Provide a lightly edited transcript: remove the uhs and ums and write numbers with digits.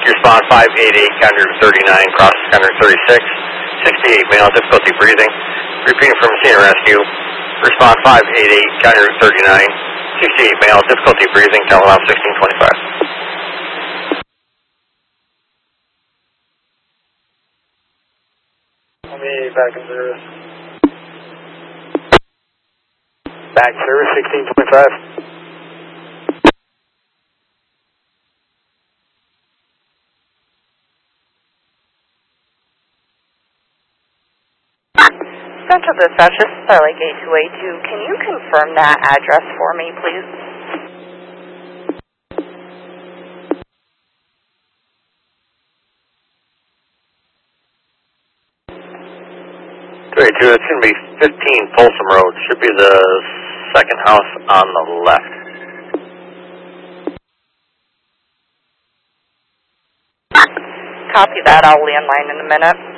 Rescue respond 588, counter 39, cross counter 36, 68 male, difficulty breathing. Repeating from scene of rescue. Respond 588, counter 39, 68 male, difficulty breathing, Calvin 1625. Back in service. Back service 1625. Central Dispatch, this is Starlight Gate 282. Can you confirm that address for me, please? 282, it's going to be 15 Folsom Road. Should be the second house on the left. Copy that. I'll landline in a minute.